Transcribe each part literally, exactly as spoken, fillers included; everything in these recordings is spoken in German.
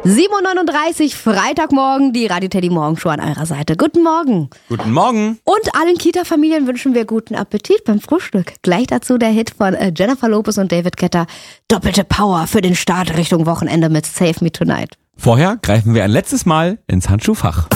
sieben Uhr neununddreißig, Freitagmorgen, die Radio Teddy Morgenshow an eurer Seite. Guten Morgen. Guten Morgen. Und allen Kita-Familien wünschen wir guten Appetit beim Frühstück. Gleich dazu der Hit von Jennifer Lopez und David Guetta. Doppelte Power für den Start Richtung Wochenende mit Save Me Tonight. Vorher greifen wir ein letztes Mal ins Handschuhfach.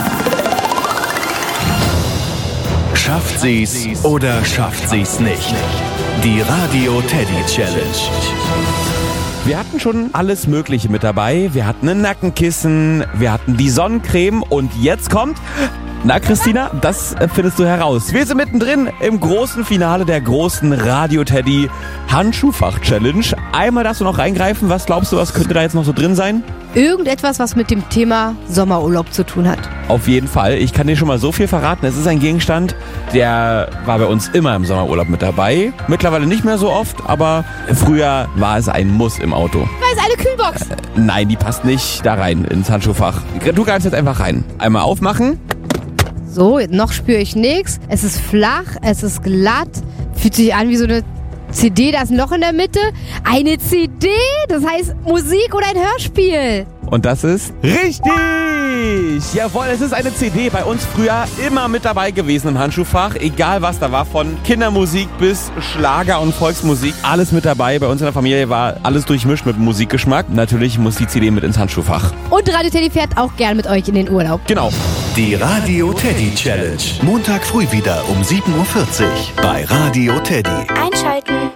Schafft sie's oder schafft sie's nicht? Die Radio Teddy Challenge. Wir hatten schon alles Mögliche mit dabei. Wir hatten ein Nackenkissen, wir hatten die Sonnencreme und jetzt kommt... Na Christina, das findest du heraus. Wir sind mittendrin im großen Finale der großen Radio Teddy Handschuhfach Challenge. Einmal darfst du noch reingreifen. Was glaubst du, was könnte da jetzt noch so drin sein? Irgendetwas, was mit dem Thema Sommerurlaub zu tun hat. Auf jeden Fall. Ich kann dir schon mal so viel verraten. Es ist ein Gegenstand, der war bei uns immer im Sommerurlaub mit dabei. Mittlerweile nicht mehr so oft, aber früher war es ein Muss im Auto. Da ist eine Kühlbox. Äh, nein, die passt nicht da rein ins Handschuhfach. Du greifst jetzt einfach rein. Einmal aufmachen. So, noch spüre ich nichts. Es ist flach, es ist glatt. Fühlt sich an wie so eine C D, da ist ein Loch in der Mitte. Eine C D? Das heißt Musik oder ein Hörspiel. Und das ist richtig! Jawohl, es ist eine C D. Bei uns früher immer mit dabei gewesen im Handschuhfach. Egal was da war, von Kindermusik bis Schlager und Volksmusik. Alles mit dabei. Bei uns in der Familie war alles durchmischt mit Musikgeschmack. Natürlich muss die C D mit ins Handschuhfach. Und Radio Teddy fährt auch gern mit euch in den Urlaub. Genau. Die Radio Teddy Challenge. Montag früh wieder um sieben Uhr vierzig bei Radio Teddy. Einschalten.